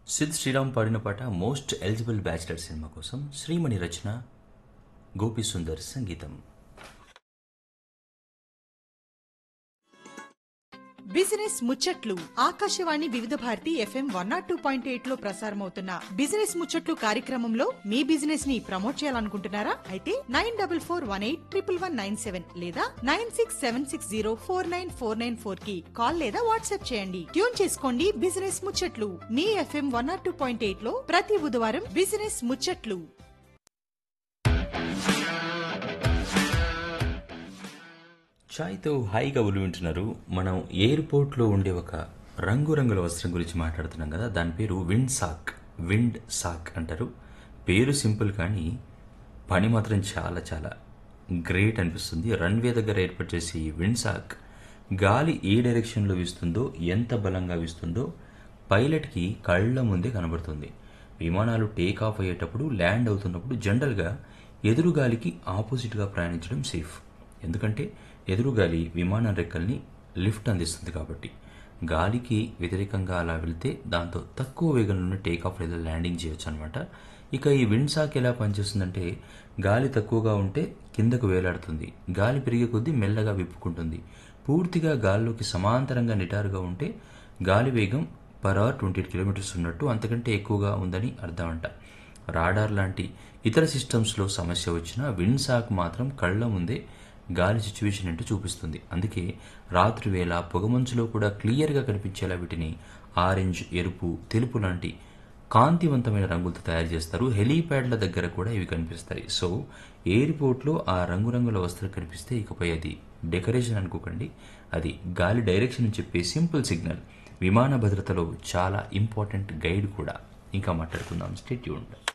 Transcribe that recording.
సిద్ శ్రీరామ్ పాడిన పాట most eligible bachelor cinema కోసం శ్రీమణి రచన, గోపి సుందర్ సంగీతం. బిజినెస్ ముచ్చట్లు ఆకాశవాణి వివిధ భారతి FM 102.8 లో ప్రసారమవుతున్న బిజినెస్ ముచ్చట్లు కార్యక్రమంలో మీ బిజినెస్ ని ప్రమోట్ చేయాలనుకుంటున్నారా? అయితే 9448111197 లేదా 9676049494 కి కాల్ లేదా వాట్సాప్ చేయండి. ట్యూన్ చేసుకోండి బిజినెస్ ముచ్చట్లు మీ FM 102.8 లో ప్రతి బుధవారం బిజినెస్ ముచ్చట్లు. ఛాయ్తో హాయిగా ఉలు వింటున్నారు. మనం ఎయిర్పోర్ట్లో ఉండే ఒక రంగురంగుల వస్త్రం గురించి మాట్లాడుతున్నాం కదా, దాని పేరు విండ్ సాక్ అంటారు. పేరు సింపుల్ కానీ పని మాత్రం చాలా చాలా గ్రేట్ అనిపిస్తుంది. రన్వే దగ్గర ఏర్పాటు చేసి ఈ విండ్ సాక్ గాలి ఏ డైరెక్షన్లో వీస్తుందో, ఎంత బలంగా వీస్తుందో పైలట్కి కళ్ళ ముందే కనబడుతుంది. విమానాలు టేక్ ఆఫ్ అయ్యేటప్పుడు, ల్యాండ్ అవుతున్నప్పుడు జనరల్గా ఎదురుగాలికి ఆపోజిట్గా ప్రయాణించడం సేఫ్. ఎందుకంటే ఎదురుగాలి విమానం రెక్కల్ని లిఫ్ట్ అందిస్తుంది కాబట్టి. గాలికి వ్యతిరేకంగా అలా వెళ్తే దాంతో తక్కువ వేగంలోనే టేక్ ఆఫ్ లేదా ల్యాండింగ్ చేయొచ్చు అనమాట. ఇక ఈ విండ్ సాక్ ఎలా పనిచేస్తుందంటే, గాలి తక్కువగా ఉంటే కిందకు వేలాడుతుంది, గాలి పెరిగే కొద్దీ మెల్లగా విప్పుకుంటుంది. పూర్తిగా గాలిలోకి సమాంతరంగా నిటారుగా ఉంటే గాలి వేగం పర్ అవర్ 28 కిలోమీటర్స్ ఉన్నట్టు, అంతకంటే ఎక్కువగా ఉందని అర్థం అంట. రాడార్ లాంటి ఇతర సిస్టమ్స్లో సమస్య వచ్చినా విండ్ సాక్ మాత్రం కళ్ళ ముందే గాలి సిచ్యువేషన్ ఏంటో చూపిస్తుంది. అందుకే రాత్రి వేళ పొగమంచులో కూడా క్లియర్గా కనిపించేలా వీటిని ఆరెంజ్, ఎరుపు, తెలుపు లాంటి కాంతివంతమైన రంగులతో తయారు చేస్తారు. హెలీప్యాడ్ల దగ్గర కూడా ఇవి కనిపిస్తాయి. సో ఎయిర్పోర్ట్లో ఆ రంగురంగుల వస్త్రం కనిపిస్తే ఇకపై అది డెకరేషన్ అనుకోకండి, అది గాలి డైరెక్షన్ అని చెప్పే సింపుల్ సిగ్నల్. విమాన భద్రతలో చాలా ఇంపార్టెంట్ గైడ్ కూడా. ఇంకా మాట్లాడుకుందాం. Stay tuned.